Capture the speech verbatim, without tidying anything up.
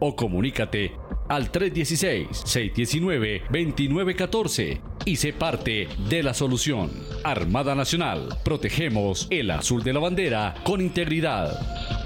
o comunícate al tres uno seis, seis uno nueve, dos nueve uno cuatro y sé parte de la solución. Armada Nacional, protegemos el azul de la bandera con integridad.